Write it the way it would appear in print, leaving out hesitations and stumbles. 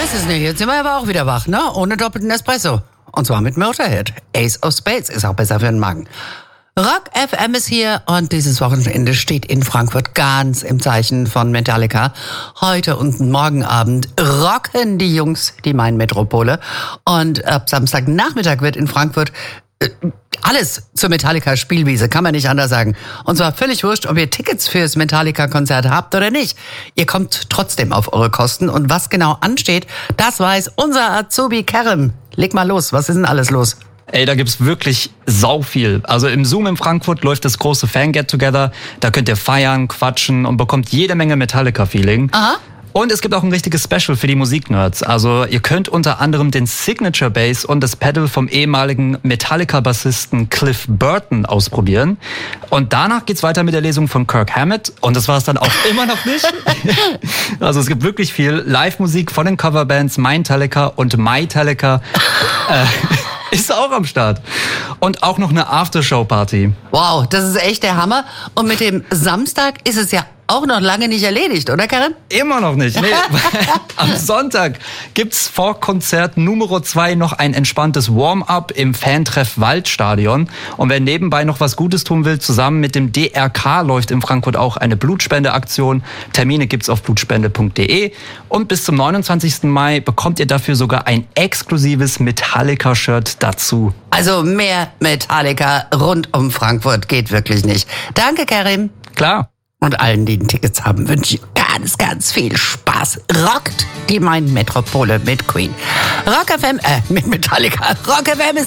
weiß es nicht. Jetzt sind wir aber auch wieder wach, ne? Ohne doppelten Espresso. Und zwar mit Motorhead. Ace of Spades ist auch besser für den Magen. Rock FM ist hier und dieses Wochenende steht in Frankfurt ganz im Zeichen von Metallica. Heute und morgen Abend rocken die Jungs die Main-Metropole. Und ab Samstagnachmittag wird in Frankfurt alles zur Metallica-Spielwiese, kann man nicht anders sagen. Und zwar völlig wurscht, ob ihr Tickets fürs Metallica-Konzert habt oder nicht. Ihr kommt trotzdem auf eure Kosten. Und was genau ansteht, das weiß unser Azubi Kerem. Leg mal los, was ist denn alles los? Ey, da gibt's wirklich sau viel. Also im Zoom in Frankfurt läuft das große Fan-Get-Together. Da könnt ihr feiern, quatschen und bekommt jede Menge Metallica-Feeling. Aha. Und es gibt auch ein richtiges Special für die Musiknerds. Also ihr könnt unter anderem den Signature Bass und das Pedal vom ehemaligen Metallica-Bassisten Cliff Burton ausprobieren. Und danach geht's weiter mit der Lesung von Kirk Hammett. Und das war's dann auch immer noch nicht. Also es gibt wirklich viel Live-Musik von den Coverbands Metallica und Mytallica. Ist auch am Start. Und auch noch eine Aftershow-Party. Wow, das ist echt der Hammer. Und mit dem Samstag ist es ja auch noch lange nicht erledigt, oder Karen? Immer noch nicht. Nee. Am Sonntag gibt's vor Konzert Nummer 2 noch ein entspanntes Warm-up im Fantreff Waldstadion. Und wer nebenbei noch was Gutes tun will, zusammen mit dem DRK läuft in Frankfurt auch eine Blutspendeaktion. Termine gibt's auf blutspende.de. Und bis zum 29. Mai bekommt ihr dafür sogar ein exklusives Metallica-Shirt dazu. Also mehr Metallica rund um Frankfurt geht wirklich nicht. Danke, Karim. Klar. Und allen, die Tickets haben, wünsche ich ganz, ganz viel Spaß. Rockt die Main-Metropole mit Queen. Rock FM, mit Metallica. Rock FM ist